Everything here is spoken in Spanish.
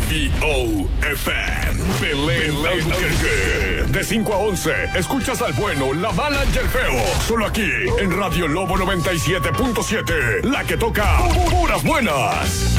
WBOFM. Belén Albuquerque. De 5 a 11, escuchas al bueno, la mala y el feo. Solo aquí, en Radio Lobo 97.7. La que toca puras buenas.